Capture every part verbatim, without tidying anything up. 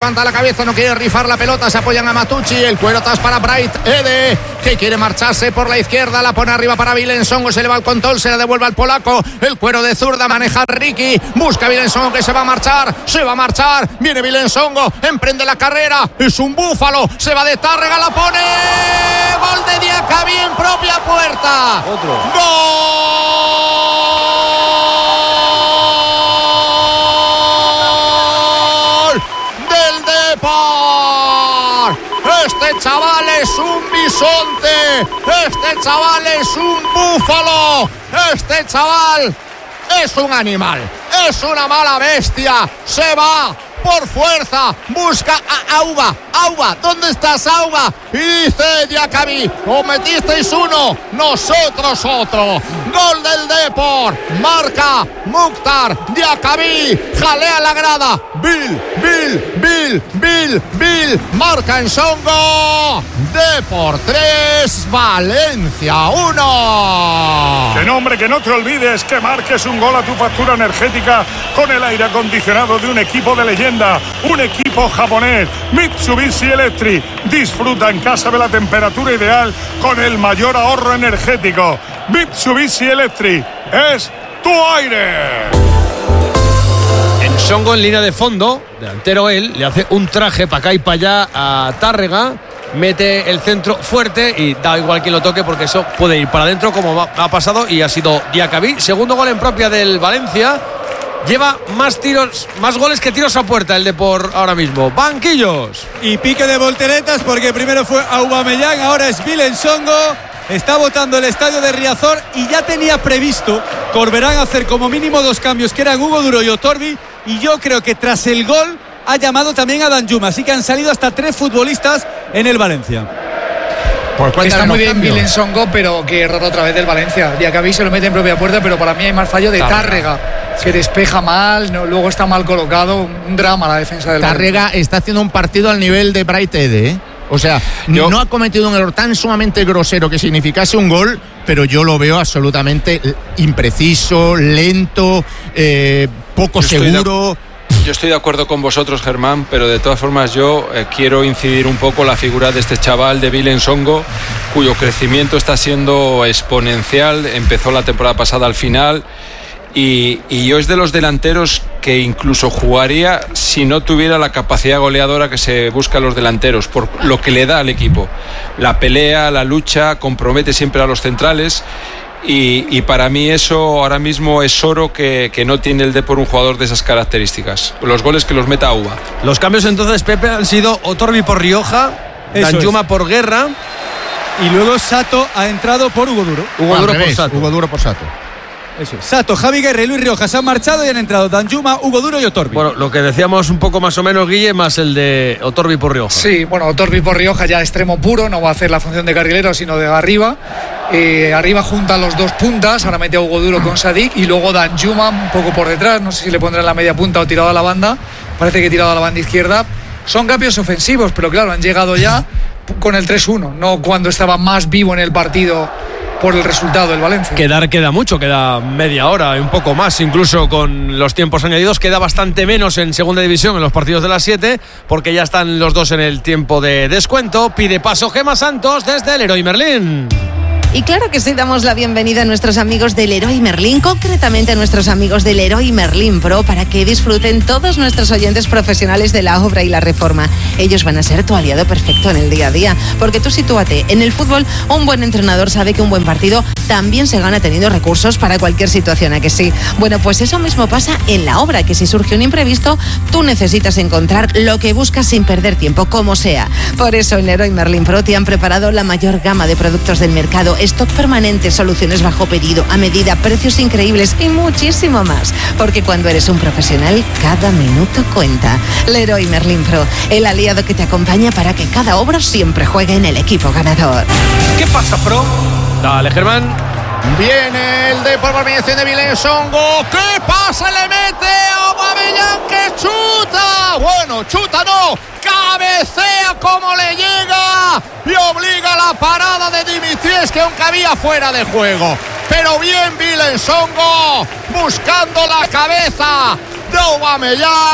levanta la cabeza, no quiere rifar la pelota, se apoyan a Matucci, el cuero atrás para Bright Ede, que quiere marcharse por la izquierda, la pone arriba para Vilensongo, se le va al control, se la devuelve al polaco, el cuero de zurda, maneja Ricky, busca Vilensongo que se va a marchar, se va a marchar, viene Vilensongo, emprende la carrera, es un búfalo, se va de Tárrega, la pone, gol de Diacabí en propia puerta. Otro. ¡Gol del Depor! Este chaval es un bisonte, este chaval es un búfalo, este chaval es un animal, es una mala bestia, se va por fuerza, busca a Auba, Auba, ¿dónde estás, Auba? Y dice Diacabí, os metisteis uno, nosotros otro. Gol del Depor, marca Mukhtar Diacabí, jalea la grada, Bill, Bill, Bill, Bill, Bill, marca en Songo, Depor tres, Valencia uno. Que nombre, que no te olvides que marques un gol a tu factura energética con el aire acondicionado de un equipo de leyenda, un equipo japonés, Mitsubishi Electric. Disfruta en casa de la temperatura ideal con el mayor ahorro energético. Mitsubishi Electric es tu aire. En Songo, en línea de fondo, delantero él, le hace un traje para acá y para allá a Tárrega, mete el centro fuerte y da igual quien lo toque porque eso puede ir para adentro como ha pasado y ha sido Diacabí. Segundo gol en propia del Valencia. Lleva más tiros, más goles que tiros a puerta el Depor ahora mismo. Banquillos. Y pique de volteretas porque primero fue Aubameyang, ahora es Vilensongo. Está votando el estadio de Riazor y ya tenía previsto Corberán hacer como mínimo dos cambios, que eran Hugo Duro y Otorbi. Y yo creo que tras el gol ha llamado también a Danjuma. Así que han salido hasta tres futbolistas en el Valencia. Pues está muy bien Vilensongo, pero que error otra vez del Valencia. Diacabí se lo mete en propia puerta, pero para mí hay más fallo de Tárrega, que despeja mal, no, luego está mal colocado. Un drama la defensa del Tárrega Valencia. está haciendo un partido al nivel de Bright Ede, ¿eh? O sea, yo, no ha cometido un error tan sumamente grosero que significase un gol, pero yo lo veo absolutamente impreciso, lento, eh, poco yo seguro. De, yo estoy de acuerdo con vosotros, Germán, pero de todas formas yo eh, quiero incidir un poco la figura de este chaval de Vilensongo, cuyo crecimiento está siendo exponencial. Empezó la temporada pasada al final. Y, y yo es de los delanteros que incluso jugaría si no tuviera la capacidad goleadora que se busca en los delanteros, por lo que le da al equipo. La pelea, la lucha, compromete siempre a los centrales y, y para mí eso ahora mismo es oro que, que no tiene el Depor un jugador de esas características. Los goles que los meta Auba. Los cambios entonces, Pepe, han sido Otorbi por Rioja, Danjuma es. por Guerra y luego Sato ha entrado por Hugo Duro. Hugo Duro por Sato. Hugo Duro por Sato. Eso es. Sato, Javi Guerra y Luis Rioja se han marchado y han entrado Danjuma, Hugo Duro y Otorbi. Bueno, lo que decíamos un poco más o menos, Guille, más el de Otorbi por Rioja. Sí, bueno, Otorbi por Rioja ya extremo puro, no va a hacer la función de carrilero, sino de arriba. Eh, arriba juntan los dos puntas, ahora mete a Hugo Duro con Sadik y luego Danjuma un poco por detrás, no sé si le pondrán la media punta o tirado a la banda, parece que tirado a la banda izquierda. Son cambios ofensivos, pero claro, han llegado ya con el tres uno, no cuando estaba más vivo en el partido por el resultado del Valencia. Quedar queda mucho, queda media hora, un poco más, incluso con los tiempos añadidos, queda bastante menos en segunda división en los partidos de las siete, porque ya están los dos en el tiempo de descuento. Pide paso Gemma Santos desde el Leroy Merlin. Y claro que sí, damos la bienvenida a nuestros amigos del Leroy Merlin, concretamente a nuestros amigos del Leroy Merlin Pro, para que disfruten todos nuestros oyentes profesionales de la obra y la reforma. Ellos van a ser tu aliado perfecto en el día a día, porque tú sitúate, en el fútbol un buen entrenador sabe que un buen partido también se gana teniendo recursos para cualquier situación, ¿a que sí? Bueno, pues eso mismo pasa en la obra, que si surge un imprevisto, tú necesitas encontrar lo que buscas sin perder tiempo, como sea. Por eso en Leroy Merlin Pro te han preparado la mayor gama de productos del mercado, stock permanente, soluciones bajo pedido, a medida, precios increíbles y muchísimo más. Porque cuando eres un profesional, cada minuto cuenta. Leroy Merlin Pro, el aliado que te acompaña para que cada obra siempre juegue en el equipo ganador. ¿Qué pasa, Pro? Dale, Germán. Viene el Depor por mediación de Vilensongo. ¿Qué pasa? Le mete a Aubameyang que chuta. Bueno, chuta no. Cabecea como le llega y obliga a la parada de Dimitries, que aunque había fuera de juego. Pero bien Vilensongo buscando la cabeza de Aubameyang.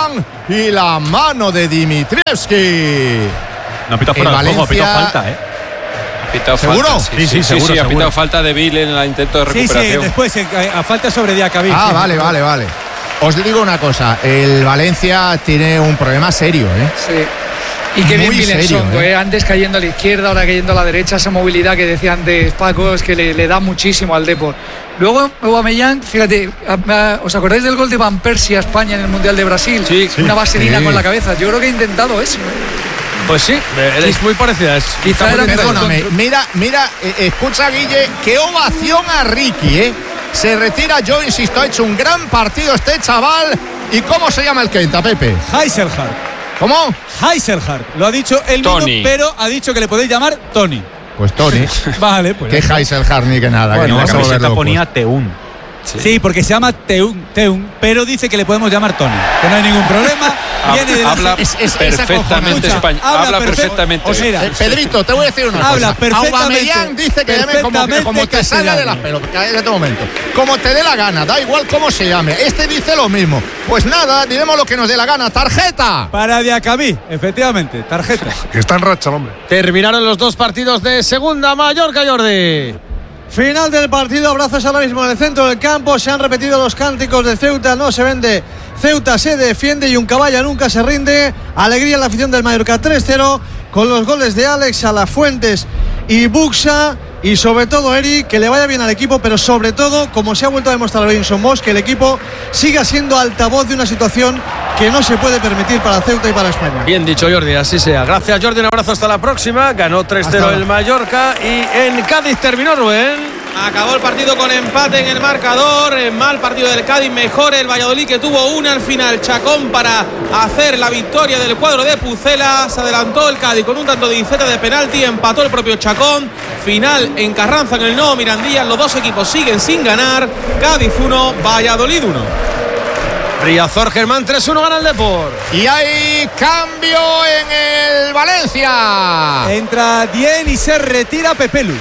y la mano de Dimitrievski. No ha pitado fuera del juego, ha pitado falta, ¿eh? Ha pitado ¿Seguro? falta, sí, Sí, sí, sí, seguro, sí, ha seguro. pitado falta de Bill en el intento de Sí, recuperación. sí, después eh, a falta sobre Diacabí. Ah, sí. vale, vale, vale. Os digo una cosa, el Valencia tiene un problema serio, ¿eh? Sí. Y qué bien Muy Bill serio, Ensongo, ¿eh? ¿eh? Antes cayendo a la izquierda, ahora cayendo a la derecha, esa movilidad que decía antes Paco, es que le, le da muchísimo al Depor. Luego, Aubameyang, fíjate, ¿os acordáis del gol de Van Persie a España en el Mundial de Brasil? Sí, sí. Una vaselina Sí. con la cabeza. Yo creo que ha intentado eso. Pues sí, es muy parecida. Es, Quizá era Perdóname, control. mira, mira, eh, escucha, Guille, qué ovación a Ricky, ¿eh? Se retira, yo insisto, ha hecho un gran partido este chaval. ¿Y cómo se llama el Kenta, Pepe? Heiselhardt. ¿Cómo? Heiselhardt. Lo ha dicho él mismo, Tony. pero ha dicho que le podéis llamar Tony. Pues Tony. Vale, pues. Qué Heiselhardt ni que nada. Bueno, que la nos vamos a volver camiseta locos. ponía Teun. Sí, porque se llama Teun, Teun, pero dice que le podemos llamar Tony. Que no hay ningún problema. Viene de la- Habla es- es- es perfectamente acojonante. español. Habla Habla perfecto- perfectamente. o sea, Eh, Pedrito, te voy a decir una Habla cosa. perfectamente- Aubameyang dice que llame como, perfectamente como te salga de las castellano. pelotas. En este momento. Como te dé la gana, da igual cómo se llame. Este dice lo mismo. Pues nada, diremos lo que nos dé la gana. ¡Tarjeta! Para Diacabí, efectivamente, tarjeta. Que está en racha el hombre. Terminaron los dos partidos de segunda. Mallorca, Jordi. Final del partido, abrazos ahora mismo en el centro del campo. Se han repetido los cánticos de Ceuta, no se vende. Ceuta se defiende y un caballa nunca se rinde. Alegría en la afición del Mallorca, tres cero, con los goles de Alex, Alafuentes y Buxa. Y sobre todo, Eric, que le vaya bien al equipo, pero sobre todo, como se ha vuelto a demostrar hoy en Somos, que el equipo siga siendo altavoz de una situación que no se puede permitir para Ceuta y para España. Bien dicho, Jordi, así sea. Gracias, Jordi. Un abrazo, hasta la próxima. Ganó tres cero Hasta el Mallorca y en Cádiz terminó, Rubén. Acabó el partido con empate en el marcador. Eh, Mal partido del Cádiz, mejor el Valladolid, que tuvo una al final. Chacón para hacer la victoria del cuadro de Pucela. Se adelantó el Cádiz con un tanto de Iceta de penalti. Empató el propio Chacón. Final en Carranza, en el nuevo Mirandilla. Los dos equipos siguen sin ganar. Cádiz uno, Valladolid uno. Riazor, Germán, tres uno, gana el Depor. Y hay cambio en el Valencia. Entra Dien y se retira Pepelu.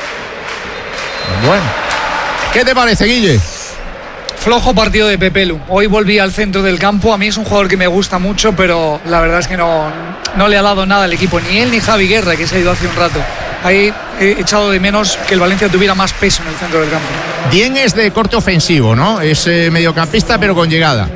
Bueno. ¿Qué te parece, Guille? Flojo partido de Pepelu. Hoy volví al centro del campo. A mí es un jugador que me gusta mucho, pero la verdad es que no, no le ha dado nada al equipo. Ni él ni Javi Guerra, que se ha ido hace un rato. Ahí he echado de menos que el Valencia tuviera más peso en el centro del campo. Dien es de corte ofensivo, ¿no? Es eh, mediocampista, pero con llegada.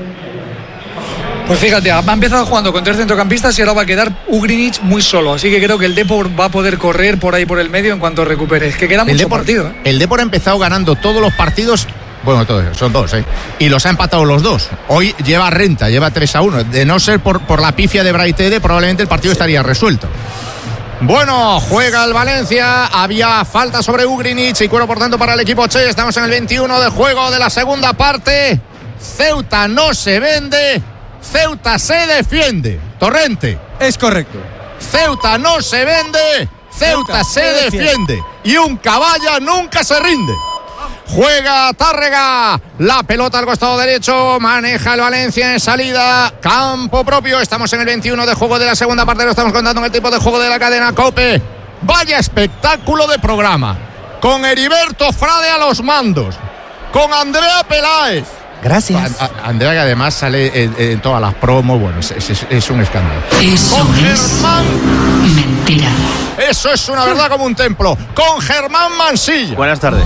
Pues fíjate, ha empezado jugando con tres centrocampistas y ahora va a quedar Ugrinic muy solo. Así que creo que el Depor va a poder correr por ahí por el medio en cuanto recupere. Es que queda mucho El Depor, partido, ¿eh? el Depor ha empezado ganando todos los partidos. Bueno, todos, son dos, ¿eh? Y los ha empatado los dos. Hoy lleva renta, lleva tres a uno. De no ser por, por la pifia de Braitede, probablemente el partido estaría resuelto. Bueno, juega el Valencia. Había falta sobre Ugrinic y cuero por tanto para el equipo Che. Estamos en el veintiuno de juego de la segunda parte. Ceuta no se vende. Ceuta se defiende. Torrente. Es correcto. Ceuta no se vende. Ceuta se defiende. Y un caballa nunca se rinde. Juega Tárrega, la pelota al costado derecho, maneja el Valencia en salida, campo propio. Estamos en el veintiuno de juego de la segunda parte, lo estamos contando en el tipo de juego de la cadena COPE. Vaya espectáculo de programa, con Heriberto Frade a los mandos, con Andrea Peláez. Gracias. A- a- Andrea, que además sale en, en todas las promos, bueno, es, es- es un escándalo. Eso Con es Germán, mentira. eso es una verdad como un templo. Con Germán Mansilla, Buenas tardes.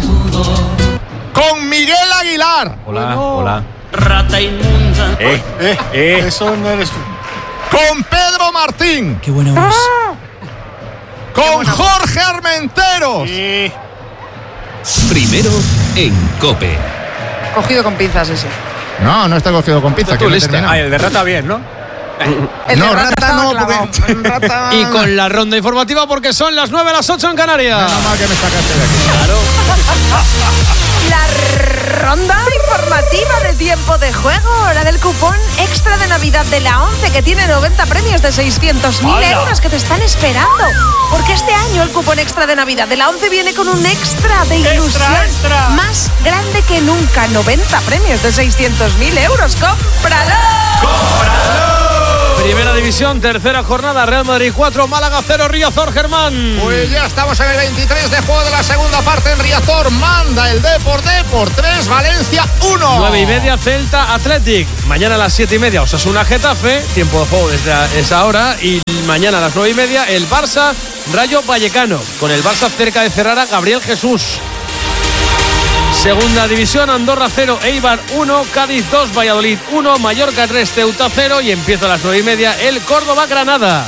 con Miguel Aguilar, Hola, hola. Rata inmunda. Eh, eh, eh. Eso no eres tú. con Pedro Martín, Qué buena voz. con Jorge Armenteros. Primero en COPE. Cogido con pinzas ese. No, no está cogido con pizza, que no he terminado. Ah, el de rata bien, ¿no? El No, de rata estaba no, clavado. porque rata. Y con la ronda informativa porque son las nueve, las ocho en Canarias. Menos mal que me sacaste de aquí. La ronda informativa de tiempo de juego, la del cupón extra de Navidad de la ONCE, que tiene noventa premios de seiscientos mil euros que te están esperando. Porque este año el cupón extra de Navidad de la ONCE viene con un extra de ilusión más grande que nunca. noventa premios de seiscientos mil euros. ¡Cómpralo! Primera división, tercera jornada, Real Madrid cuatro, Málaga cero, Riazor, Germán. Pues ya estamos en el veintitrés de juego de la segunda parte en Riazor. Manda el Depor por tres, Valencia uno. nueve y media, Celta Athletic. Mañana a las siete y media, Osasuna Getafe. Tiempo de juego desde esa hora. Y mañana a las nueve y media, el Barça Rayo Vallecano. Con el Barça cerca de cerrar a Gabriel Jesús. Segunda división, Andorra cero, Eibar uno, Cádiz dos, Valladolid uno, Mallorca tres, Ceuta cero. Y empieza a las nueve y media el Córdoba-Granada.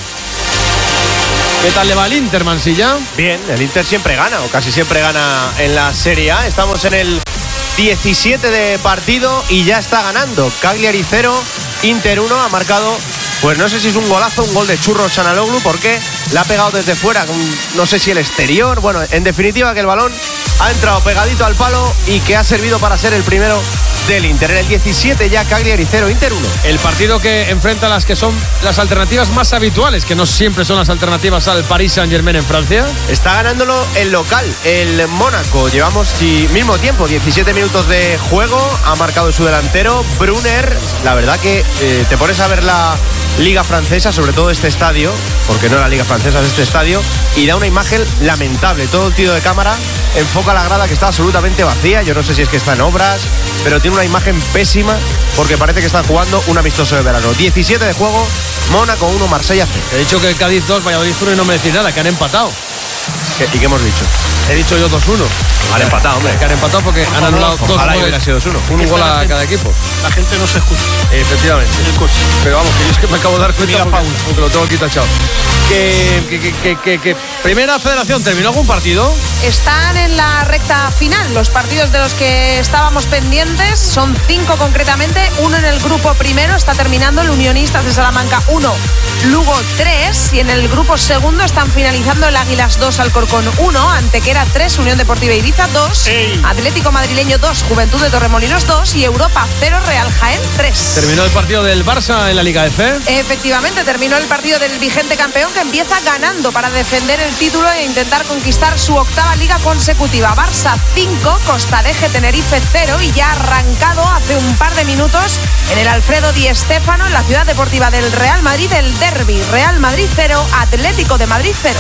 ¿Qué tal le va el Inter, Mansilla? Bien, el Inter siempre gana, o casi siempre gana en la Serie A. Estamos en el diecisiete de partido y ya está ganando. Cagliari cero, Inter uno. Ha marcado, pues no sé si es un golazo, un gol de Churro Çalhanoğlu, porque la ha pegado desde fuera, no sé si el exterior. Bueno, en definitiva que el balón ha entrado pegadito al palo y que ha servido para ser el primero del Inter. En el diecisiete ya Cagliari cero, Inter uno. El partido que enfrenta las que son las alternativas más habituales, que no siempre son las alternativas al Paris Saint-Germain en Francia. Está ganándolo el local, el Mónaco. Llevamos sí, mismo tiempo, diecisiete minutos de juego. Ha marcado su delantero, Brunner. La verdad que eh, te pones a ver la Liga Francesa, sobre todo este estadio, porque no la Liga Francesa, es este estadio, y da una imagen lamentable. Todo el tiro de cámara enfoca la grada que está absolutamente vacía. Yo no sé si es que está en obras, pero tiene una imagen pésima porque parece que están jugando un amistoso de verano. diecisiete de juego, Mónaco uno, Marsella cero. He dicho que el Cádiz dos, Valladolid uno y no me decís nada, que han empatado. ¿Qué, ¿Y qué hemos dicho? He dicho yo dos uno. Han empatado, hombre. Que han empatado porque han anulado dos Ojalá goles. hubiera sido dos uno. Un gol a cada equipo. La gente no se escucha. Efectivamente. En el coche. Pero vamos, que yo es que me acabo de dar cuenta Mira, porque, Paula. porque lo tengo aquí tachado. Que, que, que, que, que, que Primera Federación, ¿terminó algún partido? Están en la recta final. Los partidos de los que estábamos pendientes son cinco concretamente. Uno en el grupo primero está terminando, el Unionistas de Salamanca uno, Lugo tres. Y en el grupo segundo están finalizando el Águilas dos, Alcorcón uno, Antequera tres, Unión Deportiva Ibiza dos, Ey. Atlético Madrileño dos, Juventud de Torremolinos dos y Europa cero, Real Jaén tres. ¿Terminó el partido del Barça en la Liga F? Efectivamente, terminó el partido del vigente campeón, que empieza ganando para defender el título e intentar conquistar su octava liga consecutiva. Barça cinco, Costa d'Eje Tenerife cero, y ya ha arrancado hace un par de minutos en el Alfredo Di Stéfano, en la ciudad deportiva del Real Madrid, el derbi. Real Madrid cero, Atlético de Madrid cero.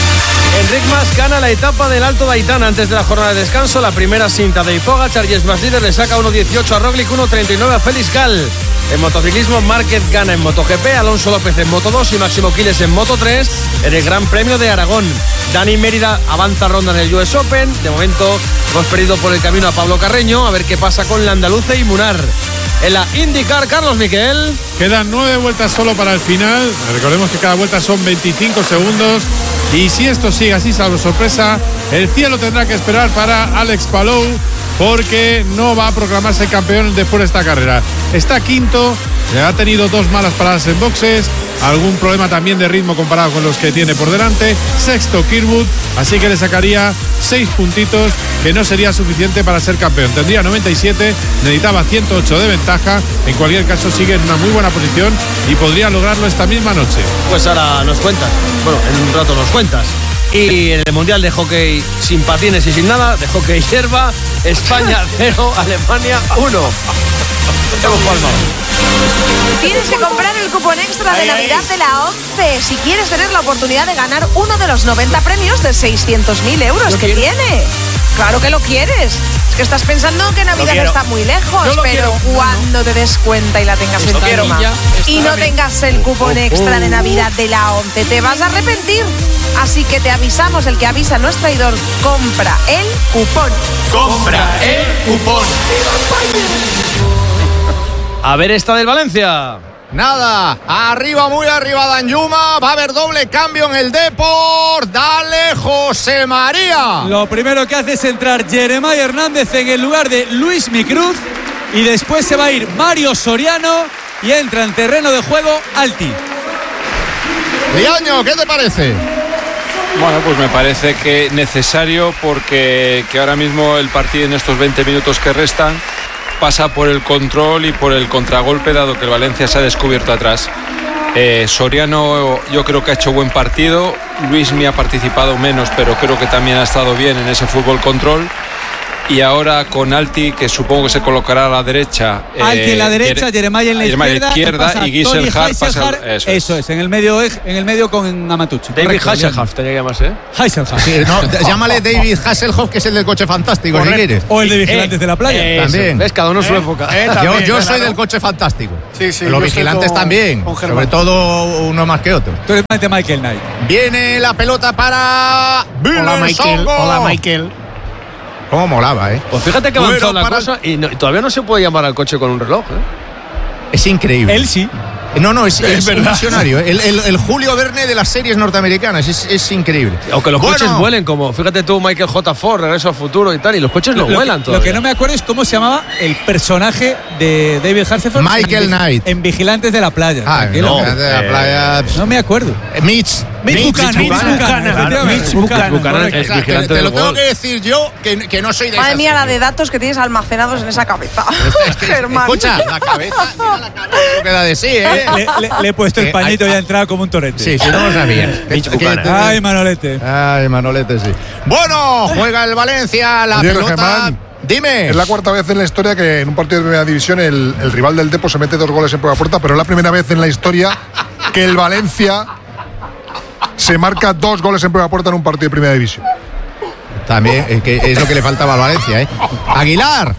Enric Mas gana la etapa del Alto Daitán antes de la jornada de descanso. La primera cinta de Pogačar y Mas líder le saca uno dieciocho a Roglic, uno treinta y nueve a Félix Gal. En motociclismo, Márquez gana en MotoGP, Alonso López en Moto dos y Máximo Quiles en Moto tres en el Gran Premio de Aragón. Dani Mérida avanza ronda en el U S Open. De momento hemos perdido por el camino a Pablo Carreño. A ver qué pasa con Landaluce y Munar. En la IndyCar, Carlos Miquel. Quedan nueve vueltas solo para el final. Recordemos que cada vuelta son veinticinco segundos. Y si esto sigue así, salvo sorpresa, el cielo tendrá que esperar para Alex Palou, porque no va a proclamarse campeón después de esta carrera. Está quinto, ha tenido dos malas paradas en boxes, algún problema también de ritmo comparado con los que tiene por delante. Sexto, Kirkwood, así que le sacaría seis puntitos, que no sería suficiente para ser campeón. Tendría noventa y siete, necesitaba ciento ocho de ventaja. En cualquier caso sigue en una muy buena posición y podría lograrlo esta misma noche. Pues ahora nos cuentas, bueno, en un rato nos cuentas. Y en el Mundial de Hockey sin patines y sin nada, de hockey hierba, España cero, Alemania uno. Hemos palmado. Tienes que comprar el cupón extra de Navidad de la ONCE si quieres tener la oportunidad de ganar uno de los noventa premios de seiscientos mil euros que tiene. Claro que lo quieres. Es que estás pensando que Navidad está muy lejos, pero quiero. Cuando te des cuenta y la tengas en tu mano y no tengas el cupón extra de Navidad de la ONCE, te vas a arrepentir. Así que te avisamos, el que avisa no es traidor. Compra el cupón. Compra el cupón. A ver esta del Valencia. Nada, arriba, muy arriba Danjuma. Va a haber doble cambio en el Depor. Dale, José María. Lo primero que hace es entrar Jeremiah Hernández en el lugar de Luis Micruz. Y después se va a ir Mario Soriano. Y entra en terreno de juego Alti. Liaño, ¿qué te parece? Bueno, pues me parece que necesario, porque que ahora mismo el partido en estos veinte minutos que restan pasa por el control y por el contragolpe, dado que el Valencia se ha descubierto atrás. Eh, Soriano yo creo que ha hecho buen partido. Luis me ha participado menos, pero creo que también ha estado bien en ese fútbol control. y ahora con Alti, que supongo que se colocará a la derecha. Alti eh, en la derecha, Jeremiah en la Jeremiah izquierda, izquierda y Gieselhard pasa. Eso, eso es, en el medio en el medio con Amatucci. David Hasselhoff tenía que llamarse, ¿eh? Hasselhoff. Sí, no, llámale David Hasselhoff, que es el del coche fantástico, si quieres. O el de Vigilantes eh, de la Playa. Eh, también. ¿Ves? Cada uno su eh, época. Eh, yo yo soy del coche fantástico. Sí, sí. Los Vigilantes con, también. Con sobre todo uno más que otro. Tú eres más de Michael Knight. Viene la pelota para Hola Michael. Hola Michael. Cómo molaba, ¿eh? Pues fíjate que avanzó bueno, la cosa y, no, y todavía no se puede llamar al coche con un reloj, ¿eh? Es increíble. Él sí. No, no, es, es, es un visionario. El, el, el Julio Verne de las series norteamericanas. Es, es increíble. Aunque los bueno, coches vuelen, como fíjate tú, Michael J. Ford, Regreso al Futuro y tal, y los coches no lo, vuelan lo, todavía. Lo que no me acuerdo es cómo se llamaba el personaje de David Hasselhoff. Michael en, Knight. En Vigilantes de la Playa. Ah, no, Vigilantes de la Playa. No me acuerdo. Eh, Mitch. Mitch Buchanan. Mitch Buchanan. Mitch Buchanan. Es vigilante te lo tengo que decir yo, que, que no soy de Madre esas mía, la series. de datos que tienes almacenados en esa cabeza. Es que, Germán. escucha, la cabeza, mira la cabeza, lo que da de sí, ¿eh? Le, le, le he puesto el pañito y ha entrado como un torete. Sí, sí, no lo sabías. Ay, Manolete. Ay, Manolete, sí. Bueno, juega el Valencia, la Oye, pelota. Germán, dime. Es la cuarta vez en la historia que en un partido de primera división el, el rival del Depor se mete dos goles en prueba puerta, pero es la primera vez en la historia que el Valencia se marca dos goles en prueba puerta en un partido de primera división. También, es, que es lo que le faltaba al Valencia, ¿eh? Aguilar.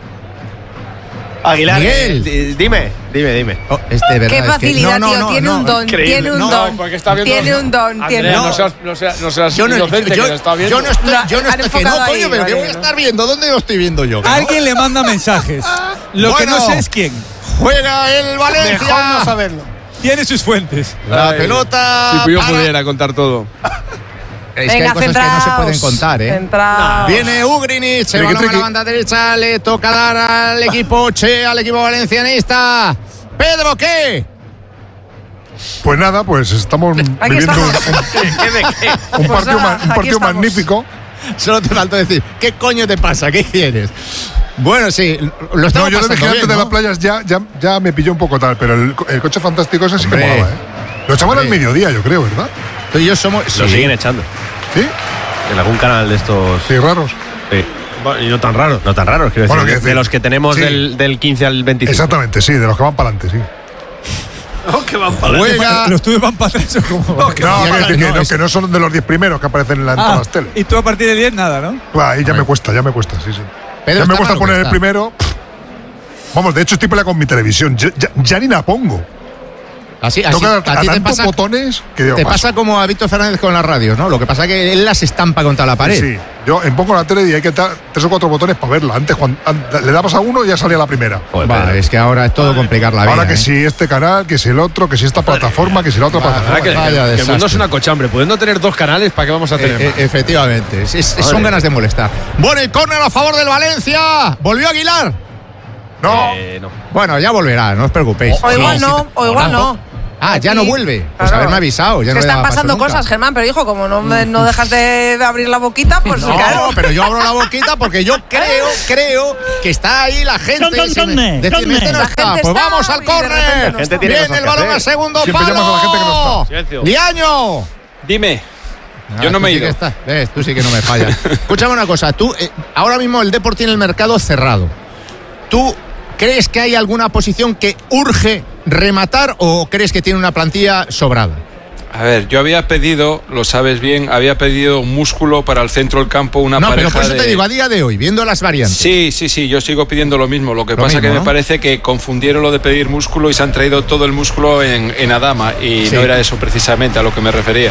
Aguilar, Miguel. eh, dime, dime, dime. Oh, este, verdad, Qué facilidad, es que, no, no, tío. no, Tiene no, un don. increíble. Tiene un No, don. porque está viendo. Tiene un don. Andrea, Tiene no un seas, no seas, no seas yo no, inocente, yo, que lo está viendo. yo no estoy, yo no Han estoy, que no, enfocado coño, ahí, pero ¿qué vale, voy a estar viendo? ¿Dónde lo estoy viendo yo? Alguien le manda mensajes. Lo Bueno, que no sé es quién. Juega el Valencia. Mejor no saberlo. Tiene sus fuentes. La Ay, pelota. Si yo para- pudiera contar todo. Es que Venga, hay cosas que no se pueden contar, ¿eh? Centraos. Viene Ugrinic, se Triqui, va a la triqui. banda derecha, le toca dar al equipo Che, al equipo valencianista. Pedro, ¿qué? Pues nada, pues estamos Aquí viviendo estamos. un, un Pues partido, nada, ma- un aquí partido estamos. magnífico. Solo te falta decir, ¿qué coño te pasa? ¿Qué quieres? Bueno, sí, lo estamos No, yo de pasando Vigilantes bien, de ¿no? las Playas ya, ya, ya me pilló un poco tal, pero el, el coche fantástico ese sí que Hombre. molaba, ¿eh? Lo echaban al Hombre. mediodía, yo creo, ¿verdad? Tú y yo somos... Lo sí. siguen echando. Sí, En algún canal de estos. sí, raros. Sí. Y no tan raro. No tan raros, quiero Bueno, decir. que de decir, los que tenemos sí. del, del quince al veinticinco. Exactamente, sí, de los que van para adelante, sí. Juega... Los tuyos van para atrás o cómo. No, quiero decir que, no, no, es- que no son de los diez primeros que aparecen en, la, en todas Ah, las teles. y tú a partir del diez nada, ¿no? Bah, ahí ya me cuesta, ya me cuesta, sí, sí. Pedro, ya me está cuesta malo poner que el está. primero. Pff. Vamos, de hecho estoy peleando con mi televisión. Ya, ya- ya ni la pongo. Así, así, Tengo que dar a a ti te tantos pasa, botones que digo, te paso. pasa como a Víctor Fernández con la radio, ¿no? Lo que pasa es que él las estampa contra la pared. Sí, yo en pongo la tele y hay que dar tres o cuatro botones para verla. Antes, cuando an- le dabas a uno y ya salía la primera. Va, es que ahora es todo complicar la vida. Ahora que ¿eh? si este canal, que si el otro, que si esta plataforma, que si la otra Va, plataforma. Ahora que, Vaya que el mundo desastre. es una cochambre. Pudiendo tener dos canales, ¿para qué vamos a tener Eh, más? eh, efectivamente, es- es- son Madre. ganas de molestar. Bueno, el córner a favor del Valencia. ¿Volvió Aguilar? No, Eh, no. Bueno, ya volverá, no os preocupéis. O Sí, igual sí, no, o igual tampoco- no. Ah, ya no vuelve. Pues Claro. haberme avisado. Ya Es no que le están daba paso pasando nunca. cosas, Germán, pero hijo, como no, me- no dejas de abrir la boquita, pues No, claro. pero yo abro la boquita porque yo creo, creo que está ahí la gente. ¿Dónde, y se me- dónde, decirme, este no dónde? está. La gente Pues está vamos al y de repente córner. no está. Gente tiene Viene cosas el que balón hacer. al segundo Siempre palo. llamas a la gente que no está. Silencio. Liaño. Dime. Ah, Yo no tú me he sí ido. que estás. Ves, tú sí que no me fallas. Escúchame una cosa. Tú, eh, ahora mismo el Depor tiene el mercado cerrado. ¿Tú crees que hay alguna posición que urge rematar o crees que tiene una plantilla sobrada? A ver, yo había pedido, lo sabes bien, había pedido músculo para el centro del campo, una No, pareja pero por eso de... te digo, a día de hoy, viendo las variantes. Sí, sí, sí, yo sigo pidiendo lo mismo. Lo que Lo pasa mismo, que ¿no? me parece que confundieron lo de pedir músculo y se han traído todo el músculo en, en Adama y Sí. no era eso precisamente a lo que me refería.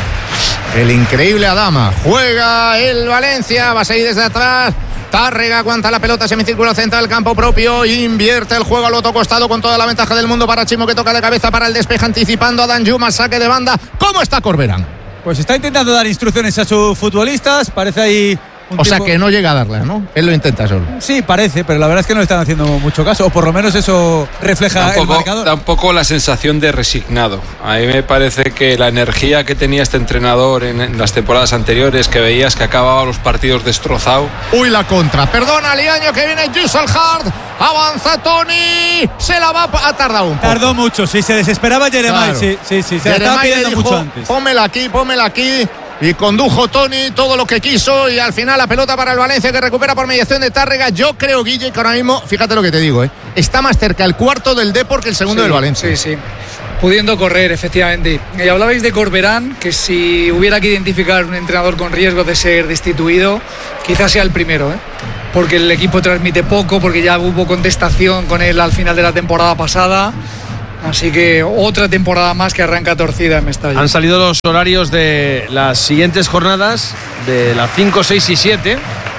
El increíble Adama. Juega el Valencia, va a seguir desde atrás. Tárrega aguanta la pelota, semicírculo central, campo propio, invierte el juego al otro costado con toda la ventaja del mundo para Chimo, que toca de cabeza para el despeje, anticipando a Danjuma, saque de banda. ¿Cómo está Corberán? Pues está intentando dar instrucciones a sus futbolistas. Parece ahí. Un O sea tipo- que no llega a darle, ¿no? Él lo intenta solo. Sí, parece, pero la verdad es que no le están haciendo mucho caso. O por lo menos eso refleja Da un, el poco, marcador. da un poco la sensación de resignado. A mí me parece que la energía que tenía este entrenador en, en las temporadas anteriores, que veías que acababa los partidos destrozado. Uy, la contra. Perdona, Liaño, que viene Gieselhard. Avanza Tony. Se la va. Ha tardado un poco. Tardó mucho, sí, se desesperaba Jeremiah. Claro. Sí, sí, sí, se la estaba Jeremiah pidiendo dijo, mucho antes. Pómela aquí, pómela aquí. y condujo Tony todo lo que quiso y al final la pelota para el Valencia que recupera por mediación de Tárrega. Yo creo, Guille, que ahora mismo, fíjate lo que te digo, ¿eh? está más cerca el cuarto del Depor que el segundo sí, del Valencia. Sí, sí. Pudiendo correr, efectivamente. Y hablabais de Corberán, que si hubiera que identificar un entrenador con riesgo de ser destituido, quizás sea el primero, ¿eh? porque el equipo transmite poco, porque ya hubo contestación con él al final de la temporada pasada. Así que otra temporada más que arranca torcida en Mestalla. Han salido los horarios de las siguientes jornadas, de las cinco, seis y siete.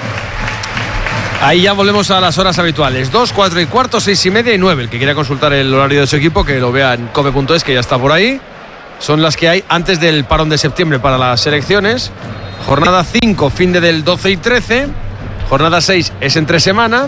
Ahí ya volvemos a las horas habituales. dos, cuatro y cuarto, seis y media y nueve. El que quiera consultar el horario de su equipo, que lo vea en cope punto es, que ya está por ahí. Son las que hay antes del parón de septiembre para las selecciones. Jornada cinco, fin de del doce y trece. Jornada seis es entre semana.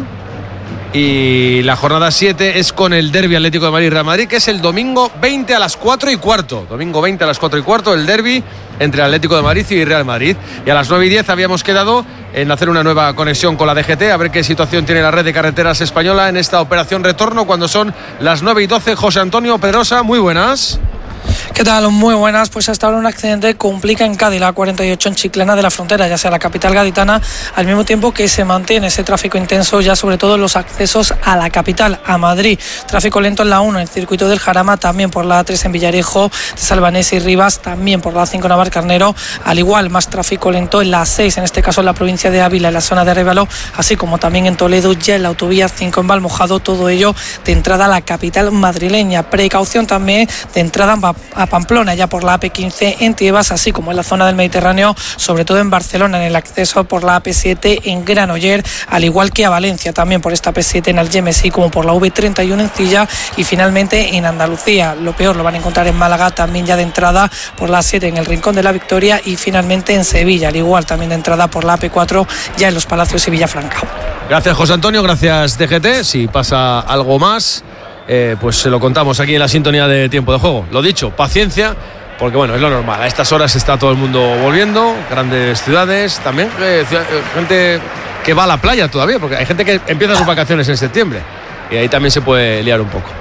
Y la jornada siete es con el derbi Atlético de Madrid y Real Madrid, que es el domingo veinte a las cuatro y cuarto. Domingo veinte a las cuatro y cuarto, el derbi entre Atlético de Madrid y Real Madrid. Y a las nueve y diez habíamos quedado en hacer una nueva conexión con la D G T, a ver qué situación tiene la red de carreteras española en esta operación retorno, cuando son las nueve y doce. José Antonio Pedrosa, muy buenas. ¿Qué tal? Muy buenas. Pues hasta ahora un accidente complica en Cádiz, la cuarenta y ocho en Chiclana de la Frontera, ya sea la capital gaditana, al mismo tiempo que se mantiene ese tráfico intenso ya sobre todo en los accesos a la capital, a Madrid. Tráfico lento en la uno, en el circuito del Jarama, también por la A tres en Villarejo, de Salvanés y Rivas, también por la A cinco Navarcarnero, al igual más tráfico lento en la A seis, en este caso en la provincia de Ávila, en la zona de Arévalo, así como también en Toledo, ya en la autovía cinco en Valmojado, todo ello de entrada a la capital madrileña. Precaución también de entrada a Pamplona, ya por la A P quince en Tiebas, así como en la zona del Mediterráneo, sobre todo en Barcelona, en el acceso por la A P siete en Granoller, al igual que a Valencia, también por esta A P siete en Algemesí, como por la V treinta y uno en Cilla, y finalmente en Andalucía. Lo peor lo van a encontrar en Málaga, también ya de entrada por la A siete en el Rincón de la Victoria, y finalmente en Sevilla, al igual también de entrada por la A P cuatro, ya en Los Palacios y Villafranca. Gracias, José Antonio, gracias D G T. Si pasa algo más, Eh, pues se lo contamos aquí en la sintonía de Tiempo de Juego. Lo dicho, paciencia, porque bueno, es lo normal. A estas horas está todo el mundo volviendo, grandes ciudades, también eh, gente que va a la playa todavía, porque hay gente que empieza sus vacaciones en septiembre y ahí también se puede liar un poco.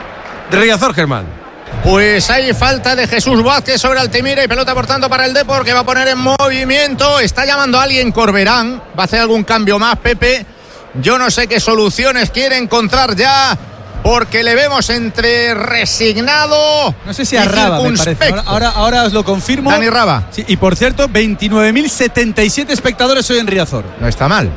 Riazor, Germán. Pues hay falta de Jesús Vázquez sobre Altimira y pelota por tanto para el Depor, que va a poner en movimiento. Está llamando a alguien Corberán, va a hacer algún cambio más, Pepe. Yo no sé qué soluciones quiere encontrar ya, porque le vemos entre resignado. No sé si a Raba, me parece. Ahora, ahora, ahora os lo confirmo. Dani Raba. Sí, y por cierto, veintinueve mil setenta y siete espectadores hoy en Riazor. No está mal.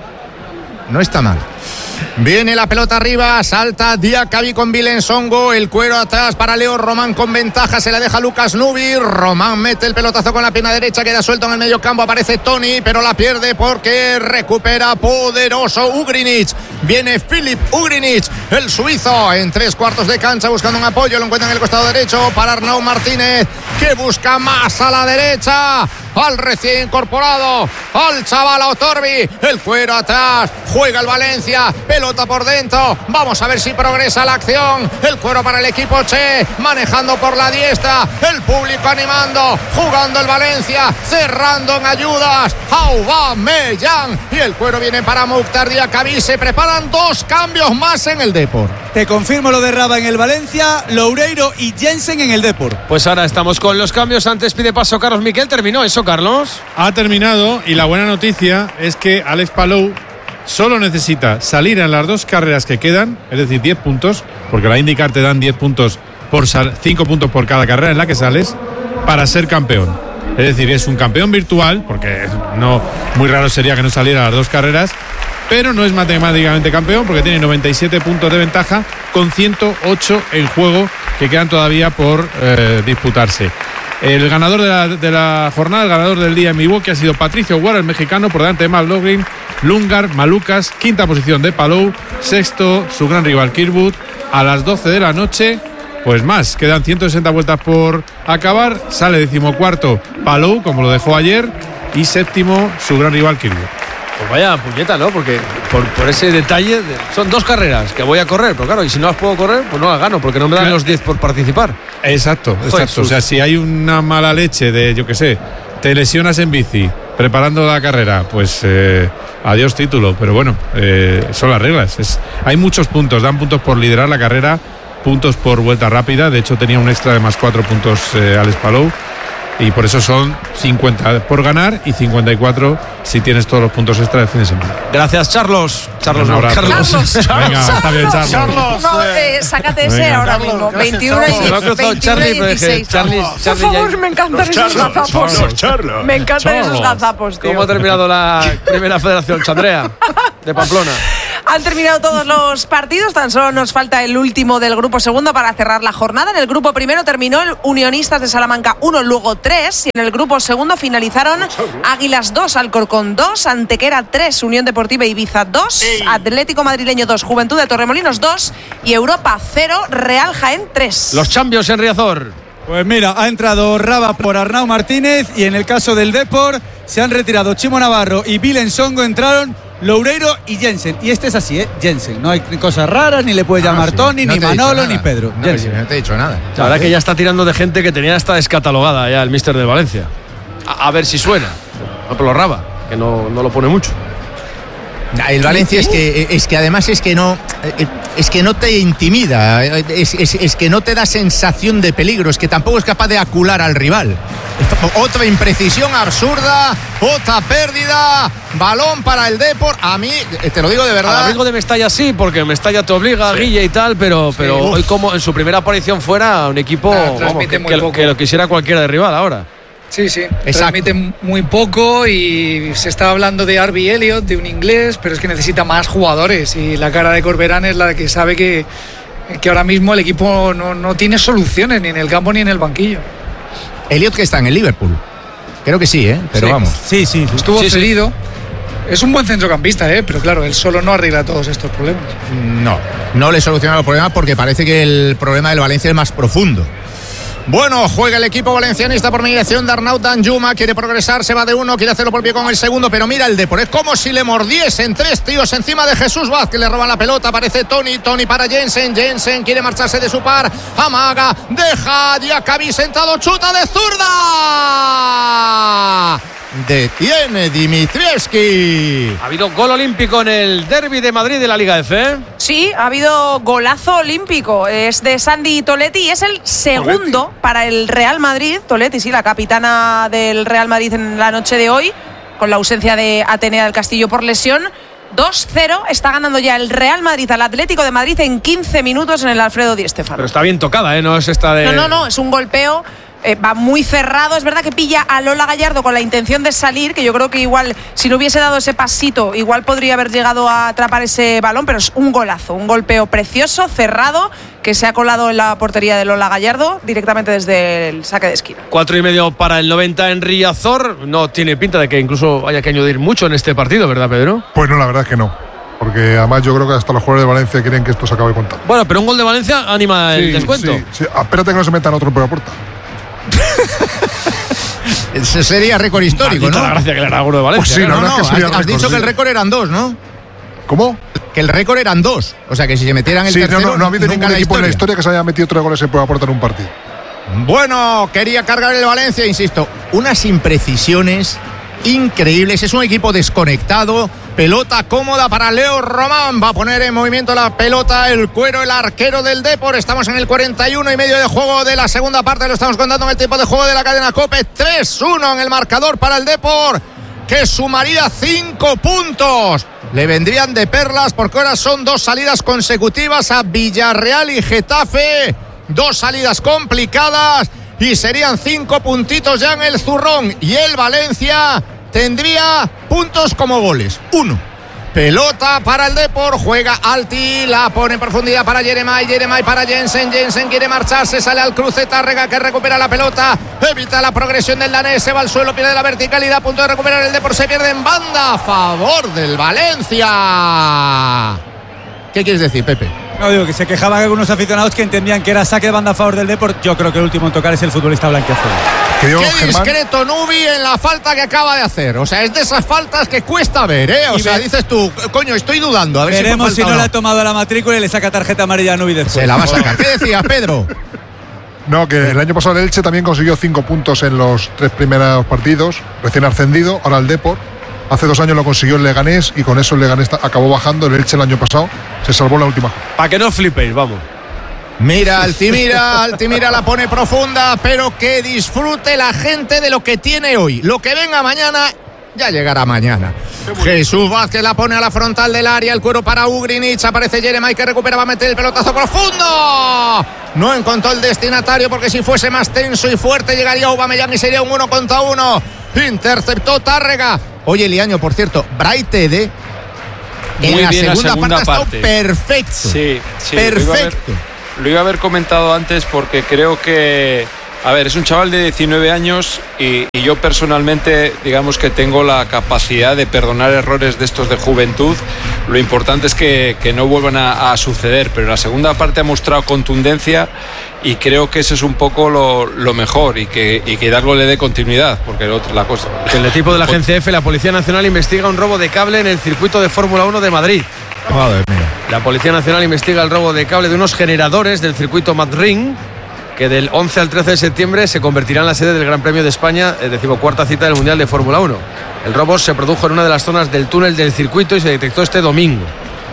No está mal. Viene la pelota arriba, salta Diacabí con Vilensongo, el cuero atrás para Leo Román con ventaja, se la deja Lucas Nubi. Román mete el pelotazo con la pierna derecha, queda suelto en el medio campo, aparece Tony, pero la pierde porque recupera poderoso Ugrinic. Viene Filip Ugrinic, el suizo, en tres cuartos de cancha buscando un apoyo, lo encuentra en el costado derecho para Arnau Martínez, que busca más a la derecha, al recién incorporado, al chaval Otorbi, el cuero atrás, juega el Valencia, pelota por dentro, vamos a ver si progresa la acción, el cuero para el equipo Che, manejando por la diestra, el público animando, jugando el Valencia, cerrando en ayudas, Aubameyang, y el cuero viene para Mukhtar Diacabí, se preparan dos cambios más en el Depor. Te confirmo lo de Raba en el Valencia, Loureiro y Jensen en el Depor. Pues ahora estamos con los cambios, antes pide paso Carlos Miquel, terminó eso, Carlos. Ha terminado, y la buena noticia es que Alex Palou solo necesita salir en las dos carreras que quedan, es decir, diez puntos, porque la IndyCar te dan diez puntos por cinco puntos por cada carrera en la que sales, para ser campeón. Es decir, es un campeón virtual, porque no, muy raro sería que no saliera las dos carreras, pero no es matemáticamente campeón porque tiene noventa y siete puntos de ventaja con ciento ocho en juego que quedan todavía por eh, disputarse. El ganador de la, de la jornada, el ganador del día en Milwaukee ha sido Patricio Guara, el mexicano, por delante de Matt Logrin, Lungar, Malucas, quinta posición de Palou, sexto su gran rival Kirkwood. A las doce de la noche, pues más, quedan ciento sesenta vueltas por acabar, sale decimocuarto Palou, como lo dejó ayer, y séptimo su gran rival Kirkwood. Pues vaya puñeta, ¿no? Porque por, por ese detalle, de, son dos carreras que voy a correr, pero claro, y si no las puedo correr, pues no las gano, porque no me dan claro los diez por participar. Exacto, exacto. Joder, o sea, si hay una mala leche de, yo qué sé, te lesionas en bici preparando la carrera, pues eh, adiós título, pero bueno, eh, son las reglas. Es, hay muchos puntos, dan puntos por liderar la carrera, puntos por vuelta rápida, de hecho tenía un extra de más cuatro puntos eh, Alex Palou. y por eso son cincuenta por ganar y cincuenta y cuatro si tienes todos los puntos extra del fin de semana. Gracias, Charlos. Charlos, no, Carlos. Carlos. Venga, está bien, Charlos. Charlos. No, eh, sácate ese Venga. ahora Carlos, mismo. gracias, veintiuno y Se me ha cruzado Charlie, pero dije, dieciséis. Charlie, Por Charlie favor, ya- me encantan Los esos Charlos, gazapos. Charlos, Charlos. Me encantan esos Charlos. gazapos, tío. ¿Cómo ha terminado la primera federación, Chandrea? De Pamplona. Han terminado todos los partidos, tan solo nos falta el último del grupo segundo para cerrar la jornada. En el grupo primero terminó el Unionistas de Salamanca uno, luego tres, y en el grupo segundo finalizaron Águilas dos, Alcorcón dos, Antequera tres, Unión Deportiva Ibiza dos, Atlético Madrileño dos, Juventud de Torremolinos dos y Europa cero, Real Jaén tres. Los Champions en Riazor. Pues mira, ha entrado Raba por Arnau Martínez y en el caso del Depor se han retirado Chimo Navarro y Bilen Songo, entraron Loureiro y Jensen. Y este es así, ¿eh? Jensen. No hay cosas raras, ni le puede llamar sí. Tony, No ni te he dicho Manolo, nada. ni Pedro. No, Jensen. no te he dicho nada. La verdad que ya está tirando de gente que tenía hasta descatalogada ya el míster de Valencia. A, a ver si suena. No, pero lo Raba, que no, no lo pone mucho. El Valencia es que es que además es que no es que no te intimida, es, es, es que no te da sensación de peligro, es que tampoco es capaz de acular al rival. Otra imprecisión absurda, otra pérdida, balón para el Depor. A mí, te lo digo de verdad. Al amigo de Mestalla sí, porque Mestalla te obliga, Sí. Guille y tal, pero, pero Sí. hoy como en su primera aparición fuera un equipo Ah, vamos, transmite que, muy que lo- poco. que lo quisiera cualquiera de rival ahora. Sí, sí, Exacto. transmite muy poco y se está hablando de Harvey Elliott, de un inglés, pero es que necesita más jugadores y la cara de Corberán es la que sabe que, que ahora mismo el equipo no, no tiene soluciones ni en el campo ni en el banquillo. Elliot que está en el Liverpool. Creo que sí, ¿eh? Pero Sí. vamos. Sí, sí. Estuvo Sí, sí. cedido. Es un buen centrocampista, ¿eh? Pero claro, él solo no arregla todos estos problemas. No, no le soluciona los problemas porque parece que el problema del Valencia es más profundo. Bueno, juega el equipo valencianista por mediación de Arnaud Danjuma, quiere progresar, se va de uno, quiere hacerlo por pie con el segundo, pero mira el Depor, es como si le mordiesen tres tíos encima de Jesús Vázquez, le roban la pelota, aparece Tony, Tony para Jensen, Jensen quiere marcharse de su par, amaga, deja, Diacabí sentado, chuta de zurda. Detiene Dimitrievski. Ha habido gol olímpico en el derbi de Madrid de la Liga F. ¿eh? Sí, ha habido golazo olímpico. Es de Sandy Toletti y es el segundo Toletti. Para el Real Madrid. Toletti, sí, la capitana del Real Madrid en la noche de hoy, con la ausencia de Atenea del Castillo por lesión. dos cero, está ganando ya el Real Madrid al Atlético de Madrid en quince minutos en el Alfredo Di Stéfano. Pero está bien tocada, ¿eh? No es esta de. No, no, no, es un golpeo. Eh, va muy cerrado, es verdad que pilla a Lola Gallardo con la intención de salir, que yo creo que igual si no hubiese dado ese pasito igual podría haber llegado a atrapar ese balón, pero es un golazo, un golpeo precioso, cerrado, que se ha colado en la portería de Lola Gallardo directamente desde el saque de esquina. Cuatro y medio para el noventa en Riazor. No tiene pinta de que incluso haya que añadir mucho en este partido, ¿verdad, Pedro? Pues no, la verdad es que no. Porque además yo creo que hasta los jugadores de Valencia quieren que esto se acabe contando. Bueno, pero un gol de Valencia anima el Sí, descuento. sí, sí. Ah, espérate que no se metan otro por la puerta. Ese sería récord histórico, Maldita ¿no? la gracia que le hará alguno de Valencia. Pues sí, ¿eh? la No, verdad no, es que sería has, has récord, dicho sí. que el récord eran dos, ¿no? ¿Cómo? Que el récord eran dos. O sea, que si se metieran el Sí, no, tercero, no, no ha habido nunca ningún equipo en la historia que se haya metido tres goles en prueba puerta en un partido. Bueno, quería cargar el Valencia, insisto, unas imprecisiones increíbles. Es un equipo desconectado. Pelota cómoda para Leo Román. Va a poner en movimiento la pelota el Cuero, el arquero del Depor. Estamos en el cuarenta y uno y medio de juego de la segunda parte. Lo estamos contando en el tiempo de juego de la cadena COPE. tres uno en el marcador para el Depor, que sumaría cinco puntos. Le vendrían de perlas porque ahora son dos salidas consecutivas a Villarreal y Getafe. Dos salidas complicadas y serían cinco puntitos ya en el zurrón. Y el Valencia tendría puntos como goles. Uno. Pelota para el Depor, juega Alti, la pone en profundidad para Jeremai, Jeremai para Jensen, Jensen quiere marcharse, sale al cruce, Tárrega que recupera la pelota, evita la progresión del danés, se va al suelo, pierde la verticalidad, a punto de recuperar el Depor, se pierde en banda, a favor del Valencia. ¿Qué quieres decir, Pepe? No, digo que se quejaban algunos aficionados que entendían que era saque de banda a favor del Depor. Yo creo que el último en tocar es el futbolista blanquiazul. Qué discreto Nubi en la falta que acaba de hacer. O sea, es de esas faltas que cuesta ver, ¿eh? O Y sea, ve- dices tú, coño, estoy dudando. A ver Veremos si, si fue no falta le o ha tomado la matrícula y le saca tarjeta amarilla a Nubi después. Se la va a sacar. ¿Qué decías, Pedro? No, que el año pasado el Elche también consiguió cinco puntos en los tres primeros partidos, recién ascendido, ahora el Depor. Hace dos años lo consiguió el Leganés y con eso el Leganés acabó bajando. El Elche el año pasado se salvó la última. Para que no flipéis, vamos. Mira, Altimira, Altimira la pone profunda, pero que disfrute la gente de lo que tiene hoy. Lo que venga mañana, ya llegará mañana. Jesús Vázquez la pone a la frontal del área, el cuero para Ugrinic, aparece Jeremai que recupera, va a meter el pelotazo profundo. No encontró el destinatario porque si fuese más tenso y fuerte llegaría Aubameyang y sería un uno contra uno. Interceptó Tárrega. Oye, Liaño, por cierto, Braithwaite en Muy la bien segunda, la segunda parte, parte. Ha estado perfecto. Sí, sí. Perfecto. Lo iba a haber comentado antes porque creo que, a ver, es un chaval de diecinueve años y, y yo personalmente, digamos que tengo la capacidad de perdonar errores de estos de juventud. Lo importante es que, que no vuelvan a, a suceder, pero la segunda parte ha mostrado contundencia y creo que eso es un poco lo, lo mejor y que, y que Hidalgo le dé continuidad, porque el otro, la cosa... El equipo de la Agencia F, la Policía Nacional investiga un robo de cable en el circuito de Fórmula uno de Madrid. Madre mía. La Policía Nacional investiga el robo de cable de unos generadores del circuito Madrid, que del once al trece de septiembre se convertirá en la sede del Gran Premio de España, decimocuarta cita del Mundial de Fórmula uno. El robo se produjo en una de las zonas del túnel del circuito y se detectó este domingo.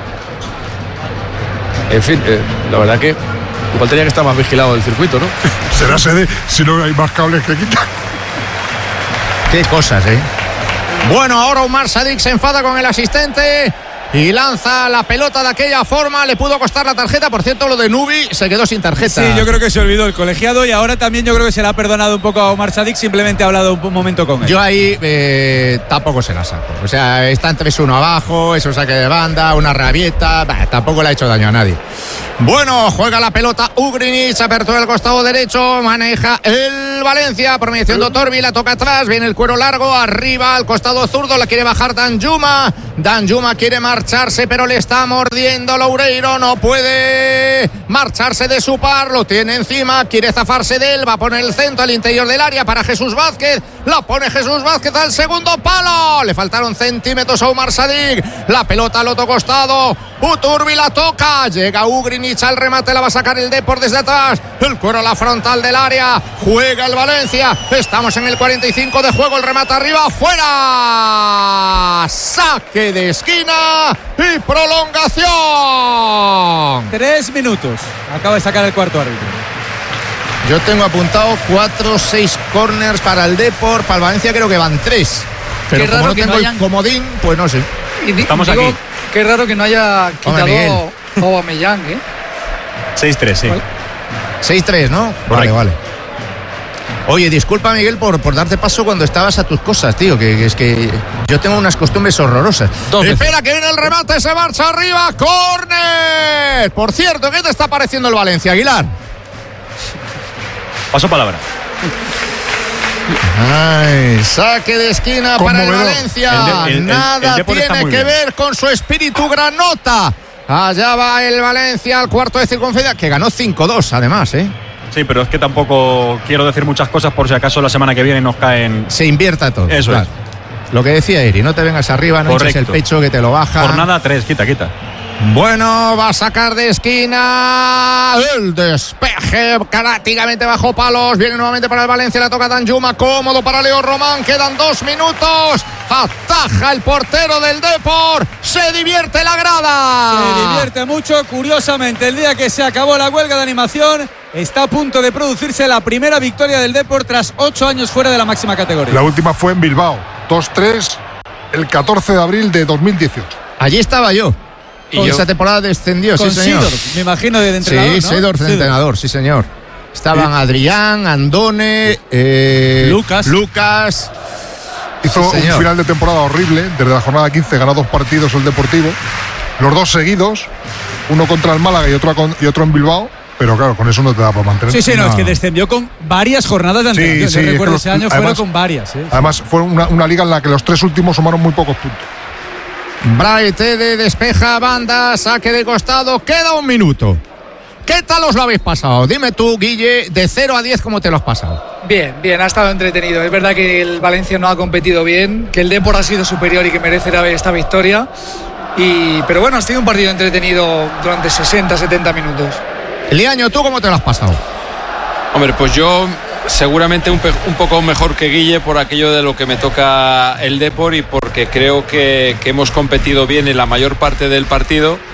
En fin, eh, la verdad que igual tenía que estar más vigilado el circuito, ¿no? Será sede si no hay más cables que quitar. Qué cosas, ¿eh? Bueno, ahora Umar Sadik se enfada con el asistente y lanza la pelota de aquella forma. Le pudo costar la tarjeta. Por cierto, lo de Nubi se quedó sin tarjeta. Sí, yo creo que se olvidó el colegiado y ahora también yo creo que se le ha perdonado un poco a Omar Sadik. Simplemente ha hablado un momento con él. Yo ahí eh, tampoco se la saco. O sea, están tres uno abajo, eso saque de banda, una rabieta. Bah, tampoco le ha hecho daño a nadie. Bueno, juega la pelota Ugrinic, apertura del costado derecho, maneja el Valencia, por mediación de Torbi, la toca atrás, viene el cuero largo, arriba al costado zurdo, la quiere bajar Danjuma. Danjuma quiere marcharse, pero le está mordiendo Loureiro, no puede marcharse de su par, lo tiene encima, quiere zafarse de él, va a poner el centro al interior del área para Jesús Vázquez, la pone Jesús Vázquez al segundo palo, le faltaron centímetros a Umar Sadik, la pelota al otro costado, Uturbi la toca, llega Ugrinic al remate, la va a sacar el Depor desde atrás, el cuero a la frontal del área, juega el Valencia, estamos en el cuarenta y cinco de juego, el remate arriba, fuera, saque de esquina y prolongación. Tres minutos, acaba de sacar el cuarto árbitro. Yo tengo apuntado cuatro o seis corners para el Depor, para el Valencia creo que van tres, pero Qué como raro no que tengo no el hayan- comodín, pues no sé. Y di- Estamos digo, aquí. Qué raro que no haya Hombre, Miguel. quitado Aubameyang, ¿eh? seis tres, sí. seis tres, ¿no? Vale, vale. Oye, disculpa, Miguel, por, por darte paso cuando estabas a tus cosas, tío, que, que es que yo tengo unas costumbres horrorosas. Espera, que viene el remate, se marcha arriba, ¡córner! Por cierto, ¿qué te está pareciendo el Valencia, Aguilar? Paso palabra. Ay, saque de esquina para el Conmovedor. Valencia. El de- el- el- Nada el Depor está tiene muy que bien. ver con su espíritu granota. Allá va el Valencia al cuarto de circunferencia, que ganó cinco dos, además, ¿eh? Sí, pero es que tampoco quiero decir muchas cosas por si acaso la semana que viene nos caen. Se invierta todo. Eso claro. es. Lo que decía Eri, no te vengas arriba, no eches el Correcto. pecho que te lo baja. Jornada tres, quita, quita. Bueno, va a sacar de esquina el despeje prácticamente bajo palos. Viene nuevamente para el Valencia, la toca Danjuma, cómodo para Leo Román. Quedan dos minutos. Ataja el portero del Depor. Se divierte la grada. Se divierte mucho. Curiosamente, el día que se acabó la huelga de animación, está a punto de producirse la primera victoria del Depor tras ocho años fuera de la máxima categoría. La última fue en Bilbao, dos tres, el catorce de abril de dos mil dieciocho. Allí estaba yo. Y Y yo. esa temporada descendió, Con sí, señor. Seedorf, me imagino, de entrenador, Sí, ¿no? Seedorf de Seedorf. entrenador, sí, señor. Estaban Adrián, Andone, eh, Lucas. Lucas. Hizo Sí, un señor. final de temporada horrible. Desde la jornada quince ganó dos partidos el Deportivo. Los dos seguidos. Uno contra el Málaga y otro, con- y otro en Bilbao. Pero claro, con eso no te da para mantener. Sí, sí, no, es que descendió con varias jornadas de Sí, antelación. sí, Yo es que recuerdo los- ese año además- fueron con varias. ¿eh? Además, fue una, una liga en la que los tres últimos sumaron muy pocos puntos. Braithwaite despeja banda, saque de costado, queda un minuto. ¿Qué tal os lo habéis pasado? Dime tú, Guille, de cero a diez, ¿cómo te lo has pasado? Bien, bien, ha estado entretenido. Es verdad que el Valencia no ha competido bien, que el Depor ha sido superior y que merece esta victoria. Y, pero bueno, ha sido un partido entretenido durante sesenta, setenta minutos. Liaño, ¿tú cómo te lo has pasado? Hombre, pues yo seguramente un, pe- un poco mejor que Guille por aquello de lo que me toca el Depor y porque creo que, que hemos competido bien en la mayor parte del partido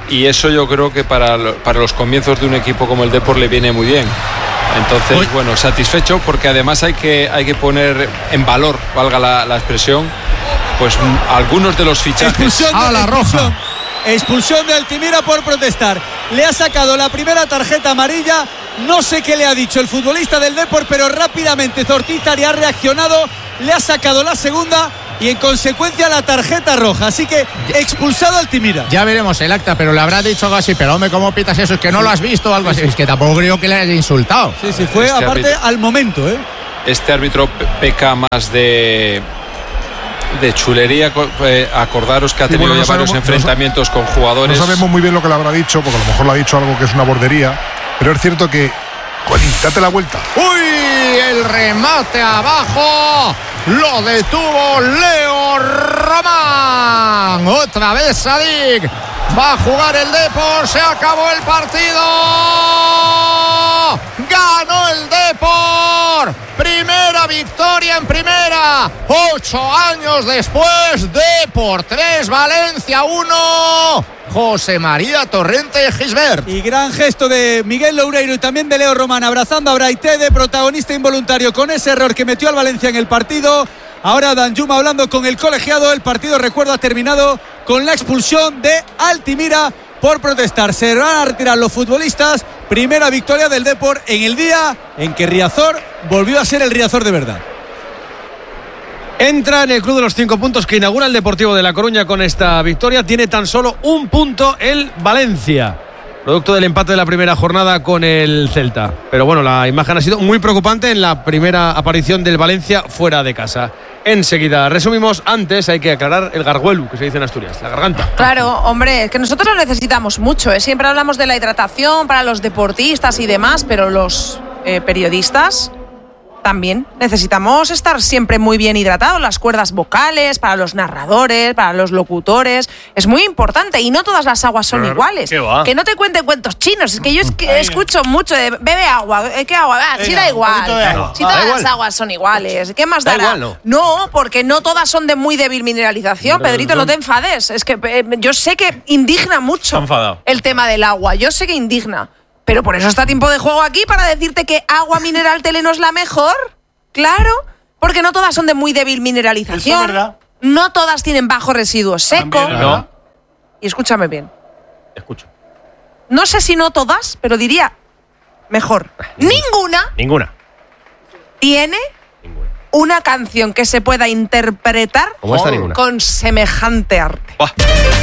y eso yo creo que para, para los comienzos de un equipo como el Depor le viene muy bien. Entonces, Uy. bueno, satisfecho porque además hay que, hay que poner en valor, valga la, la expresión, pues m- algunos de los fichajes. Expulsión a de la expulsión. roja. Expulsión de Altimira por protestar. Le ha sacado la primera tarjeta amarilla. No sé qué le ha dicho el futbolista del Depor, pero rápidamente Zortizar ha reaccionado. Le ha sacado la segunda y en consecuencia la tarjeta roja. Así que expulsado Altimira. Ya veremos el acta, pero le habrá dicho algo así. Pero hombre, ¿cómo pitas eso? Es que no lo has visto o algo así. Es que tampoco creo que le haya insultado. Sí, sí, fue Este aparte árbitro. al momento, ¿eh? Este árbitro pe- peca más de de chulería. co- eh, acordaros que ha Sí, tenido bueno, no ya varios sabemos- enfrentamientos con No jugadores. sabemos muy bien lo que le habrá dicho, porque a lo mejor le ha dicho algo que es una bordería, pero es cierto que. Colín, date la vuelta. ¡Uy! El remate abajo. Lo detuvo Leo Román. Otra vez Sadik. Va a jugar el Depor. Se acabó el partido. Ganó el Depor. Primera victoria en primera. Ocho años después. Depor tres, Valencia uno. José María Torrente Gisbert. Y gran gesto de Miguel Loureiro y también de Leo Román abrazando a Braitede, protagonista involuntario con ese error que metió al Valencia en el partido. Ahora Danjuma hablando con el colegiado. El partido, recuerdo, ha terminado con la expulsión de Altimira por protestar. Se van a retirar los futbolistas. Primera victoria del Depor en el día en que Riazor volvió a ser el Riazor de verdad. Entra en el Club de los Cinco Puntos que inaugura el Deportivo de La Coruña con esta victoria. Tiene tan solo un punto el Valencia, producto del empate de la primera jornada con el Celta. Pero bueno, la imagen ha sido muy preocupante en la primera aparición del Valencia fuera de casa. Enseguida resumimos. Antes hay que aclarar el garguelu, que se dice en Asturias, la garganta. Claro, hombre, es que nosotros lo necesitamos mucho, ¿eh? Siempre hablamos de la hidratación para los deportistas y demás, pero los eh, periodistas también necesitamos estar siempre muy bien hidratados. Las cuerdas vocales, para los narradores, para los locutores, es muy importante. Y no todas las aguas son Claro, iguales. ¿qué va? Que no te cuenten cuentos chinos. Es que yo es que escucho mucho de bebe agua. ¿Qué agua? Ah, sí, Venga, da un igual. poquito de agua. Si Ah, da todas igual. las aguas son iguales. ¿Qué más Da dará? igual, ¿no? No, porque no todas son de muy débil mineralización. Pero Pedrito, no- no te enfades. Es que eh, yo sé que indigna mucho Se ha enfadado. el tema del agua. Yo sé que indigna. Pero por eso está Tiempo de Juego aquí, para decirte que agua mineral Teleno es la mejor. Claro, porque no todas son de muy débil mineralización. Eso es verdad. No todas tienen bajo residuo seco. También es verdad. Y escúchame bien. Escucho. No sé si no todas, pero diría mejor. Ninguna Ninguna. tiene una canción que se pueda interpretar ¿Cómo está ninguna? con semejante arte. Buah.